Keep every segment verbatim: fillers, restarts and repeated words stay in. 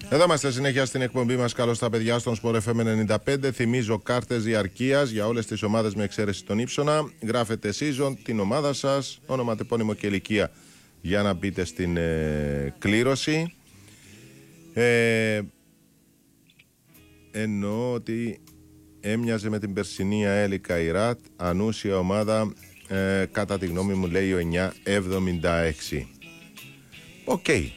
Εδώ είμαστε συνέχεια στην εκπομπή μας. Καλώς τα παιδιά στον Sport εφ εμ ενενήντα πέντε. Θυμίζω κάρτες διαρκείας για όλες τις ομάδες με εξαίρεση τον Ύψονα. Γράφετε season, την ομάδα σας, όνομα, τεπώνυμο και ηλικία για να μπείτε στην ε, κλήρωση. Ε, εννοώ ότι έμοιαζε με την περσινή ΑΕΛ Καϊράτ, ανούσια ομάδα, ε, κατά τη γνώμη μου λέει ο εννιά εβδομήντα έξι. Οκ. Okay.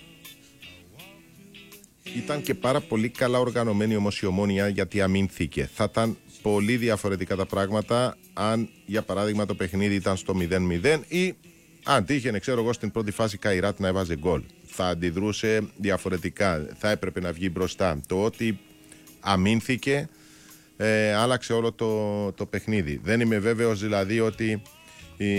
Ήταν και πάρα πολύ καλά οργανωμένη όμως η Ομόνοια, γιατί αμήνθηκε. Θα ήταν πολύ διαφορετικά τα πράγματα αν για παράδειγμα το παιχνίδι ήταν στο μηδέν μηδέν ή αν τύχαινε, ξέρω εγώ, στην πρώτη φάση Καϊράτ να έβαζε γκολ. Θα αντιδρούσε διαφορετικά, θα έπρεπε να βγει μπροστά. Το ότι αμήνθηκε ε, άλλαξε όλο το, το παιχνίδι. Δεν είμαι βέβαιος δηλαδή ότι η,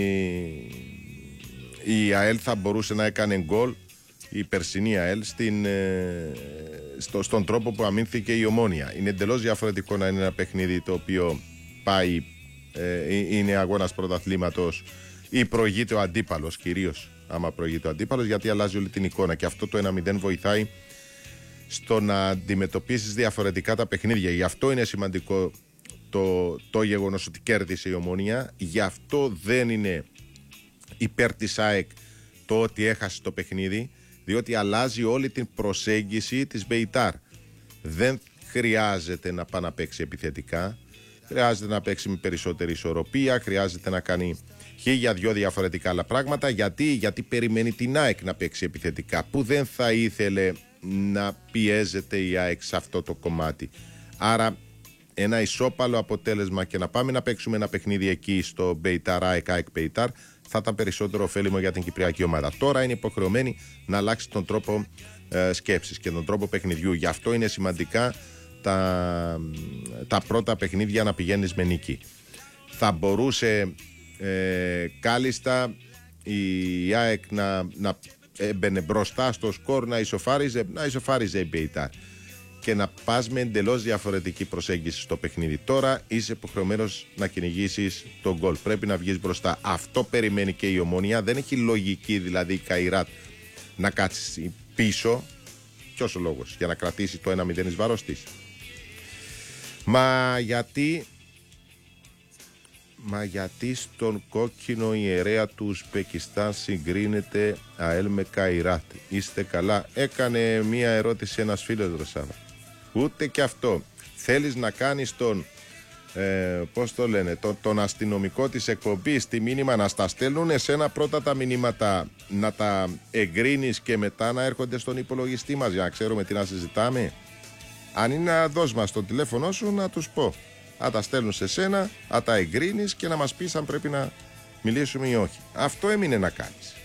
η ΑΕΛ θα μπορούσε να έκανε γκολ, η περσινή ΑΕΛ, στην, ε, στο, στον τρόπο που αμήνθηκε η Ομόνοια. Είναι εντελώς διαφορετικό να είναι ένα παιχνίδι το οποίο πάει, ε, είναι αγώνας πρωταθλήματος ή προηγείται ο αντίπαλος, κυρίως άμα προηγείται ο αντίπαλος, γιατί αλλάζει όλη την εικόνα και αυτό το ένα μηδέν βοηθάει στο να αντιμετωπίσεις διαφορετικά τα παιχνίδια. Γι' αυτό είναι σημαντικό το, το γεγονός ότι κέρδισε η Ομόνοια. Γι' αυτό δεν είναι υπέρ της ΑΕΚ το ότι έχασε το παιχνίδι, διότι αλλάζει όλη την προσέγγιση της Μπεϊτάρ. Δεν χρειάζεται να πάει να παίξει επιθετικά, χρειάζεται να παίξει με περισσότερη ισορροπία, χρειάζεται να κάνει χίλια δυο διαφορετικά άλλα πράγματα. Γιατί, γιατί περιμένει την ΑΕΚ να παίξει επιθετικά, που δεν θα ήθελε να πιέζεται η ΑΕΚ σε αυτό το κομμάτι. Άρα ένα ισόπαλο αποτέλεσμα και να πάμε να παίξουμε ένα παιχνίδι εκεί στο Μπεϊτάρ, ΑΕΚ, ΑΕΚ Μπεϊτάρ, θα ήταν περισσότερο ωφέλιμο για την κυπριακή ομάδα. Τώρα είναι υποχρεωμένη να αλλάξει τον τρόπο ε, σκέψης και τον τρόπο παιχνιδιού. Γι' αυτό είναι σημαντικά τα, τα πρώτα παιχνίδια να πηγαίνεις με νίκη. Θα μπορούσε ε, κάλλιστα η ΑΕΚ να, να έμπαινε μπροστά στο σκορ, να ισοφάριζε, να ισοφάριζε η Μπεϊτάρ και να πας με εντελώς διαφορετική προσέγγιση στο παιχνίδι. Τώρα είσαι υποχρεωμένος να κυνηγήσεις τον γκολ. Πρέπει να βγεις μπροστά. Αυτό περιμένει και η Ομόνοια. Δεν έχει λογική δηλαδή η Καϊράτ να κάτσει πίσω. Ποιος ο λόγος? Για να κρατήσει το ένα μηδέν εις βάρος της. Μα γιατί... Μα γιατί στον κόκκινο ιερέα του Ουσμπεκιστάν συγκρίνεται ΑΕΛ με Καϊράτ? Είστε καλά? Έκανε μία ερώτηση ένας φίλος, Ρωσάβα. Ούτε και αυτό. Θέλεις να κάνεις τον ε, πώς το λένε, τον, τον αστυνομικό της εκπομπής τη μήνυμα, να στα στέλνουν εσένα πρώτα τα μηνύματα, να τα εγκρίνεις και μετά να έρχονται στον υπολογιστή μας για να ξέρουμε τι να συζητάμε? Αν είναι, να δώσ' μας το τηλέφωνο σου να τους πω. Θα τα στέλνουν σε σένα, θα τα εγκρίνεις και να μας πεις αν πρέπει να μιλήσουμε ή όχι. Αυτό έμεινε να κάνεις.